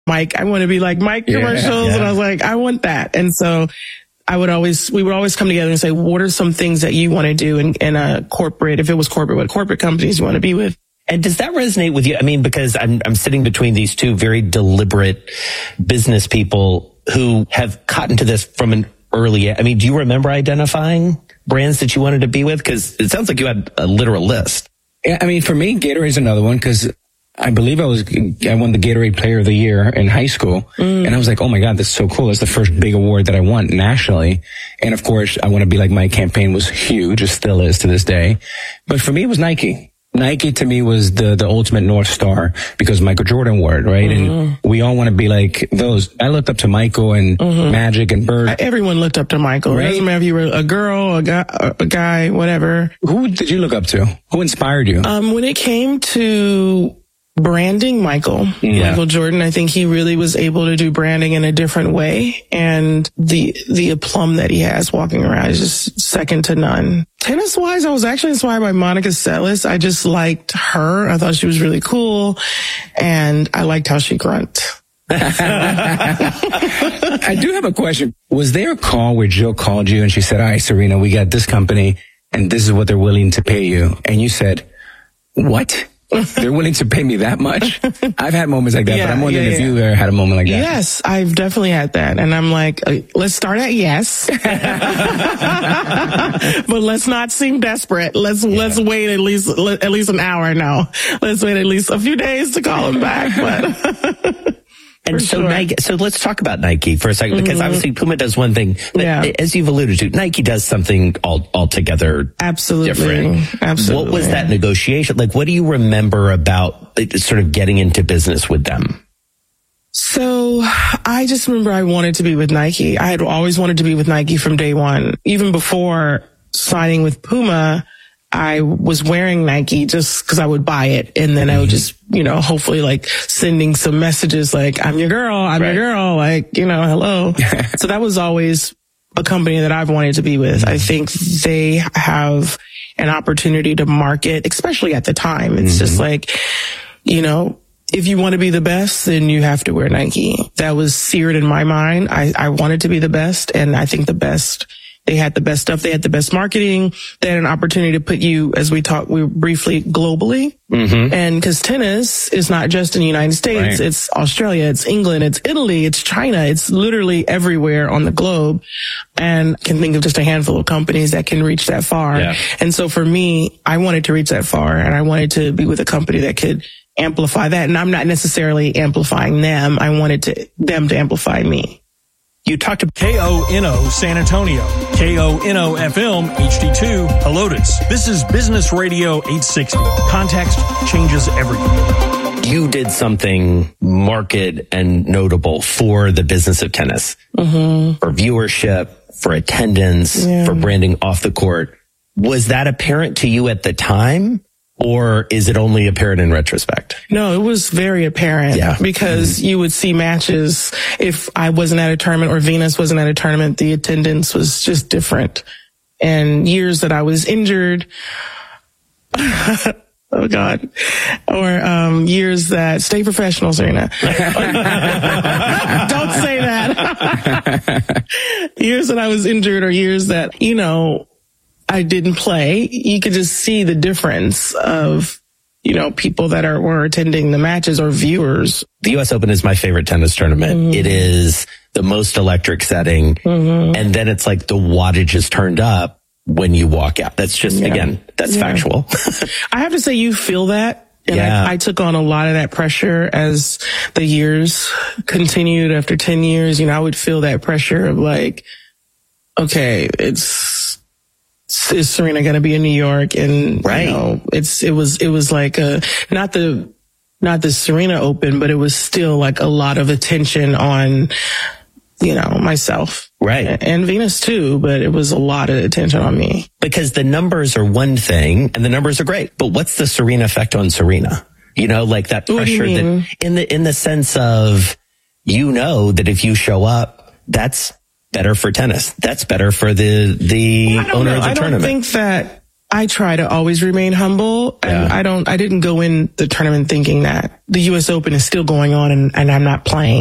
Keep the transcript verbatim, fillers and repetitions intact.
Mike. I want to be like Mike commercials. Yeah, yeah. And I was like, I want that. And so I would always, we would always come together and say, what are some things that you want to do in, in a corporate, if it was corporate, what corporate companies you want to be with? And does that resonate with you? I mean, because I'm, I'm sitting between these two very deliberate business people who have gotten to this from an early, I mean, do you remember identifying brands that you wanted to be with? Because it sounds like you had a literal list. Yeah, I mean, for me, Gatorade's another one because I believe I was, I won the Gatorade Player of the Year in high school. Mm. And I was like, oh my God, that's so cool. That's the first big award that I won nationally. And of course, I Want to Be Like Mike campaign was huge. It still is to this day. But for me, it was Nike. Nike to me was the, the ultimate North Star because Michael Jordan wore it, right? Mm-hmm. And we all want to be like those. I looked up to Michael and mm-hmm. Magic and Bird. Everyone looked up to Michael. Right? It doesn't matter if you were a girl, a guy, a guy, whatever. Who did you look up to? Who inspired you? Um, when it came to branding, Michael, yeah. Michael Jordan, I think he really was able to do branding in a different way. And the, the aplomb that he has walking around is just second to none. Tennis wise, I was actually inspired by Monica Seles. I just liked her. I thought she was really cool. And I liked how she grunt. I do have a question. Was there a call where Jill called you and she said, all right, Serena, we got this company and this is what they're willing to pay you. And you said, what? They're willing to pay me that much? I've had moments like that, yeah, but I'm wondering yeah, yeah. if you ever had a moment like that. Yes, I've definitely had that. And I'm like, uh, let's start at yes. But let's not seem desperate. Let's, yeah. let's wait at least, at least an hour now. Let's wait at least a few days to call him back. But And for so sure. Nike, so let's talk about Nike for a second, because mm-hmm. obviously Puma does one thing, but yeah. as you've alluded to, Nike does something all altogether Absolutely. different. Absolutely. What was that negotiation? Like, what do you remember about sort of getting into business with them? So I just remember I wanted to be with Nike. I had always wanted to be with Nike from day one. Even before signing with Puma, I was wearing Nike just because I would buy it. And then I would just, you know, hopefully like sending some messages like, I'm your girl, I'm right. your girl, like, you know, hello. So that was always a company that I've wanted to be with. I think they have an opportunity to market, especially at the time. It's mm-hmm. just like, you know, if you want to be the best, then you have to wear Nike. That was seared in my mind. I, I wanted to be the best, and I think the best, they had the best stuff. They had the best marketing. They had an opportunity to put you, as we talked, we briefly, globally. Mm-hmm. And because tennis is not just in the United States, right. it's Australia, it's England, it's Italy, it's China. It's literally everywhere on the globe. And I can think of just a handful of companies that can reach that far. Yeah. And so for me, I wanted to reach that far, and I wanted to be with a company that could amplify that. And I'm not necessarily amplifying them. I wanted to, them to amplify me. You talked to K O N O San Antonio, K O N O F M H D two Helotes. This is Business Radio eight sixty. Context changes everything. You did something marked and notable for the business of tennis, mm-hmm. for viewership, for attendance, yeah. for branding off the court. Was that apparent to you at the time? Or is it only apparent in retrospect? No, it was very apparent yeah. because mm-hmm. you would see matches. If I wasn't at a tournament or Venus wasn't at a tournament, the attendance was just different. And years that I was injured, oh God, or um years that, stay professional, Serena. Don't say that. Years that I was injured, or years that, you know, I didn't play, you could just see the difference of, you know, people that are were attending the matches or viewers. The U S Open is my favorite tennis tournament. Mm-hmm. It is the most electric setting. Mm-hmm. And then it's like the wattage is turned up when you walk out. That's just, yeah. again, that's yeah. factual. I have to say you feel that. And yeah. I, I took on a lot of that pressure as the years continued. After ten years, you know, I would feel that pressure of like, okay, it's, is Serena going to be in New York? And, right. you know, it's, it was, it was like a, not the, not the Serena Open, but it was still like a lot of attention on, you know, myself. Right. And Venus too, but it was a lot of attention on me. Because the numbers are one thing and the numbers are great, but what's the Serena effect on Serena? You know, like that pressure that in the, in the sense of, you know, that if you show up, that's better for tennis. That's better for the, the owner know. of the I tournament. I don't think that, I try to always remain humble, and Yeah. I don't, I didn't go in the tournament thinking that the U S Open is still going on and, and I'm not playing.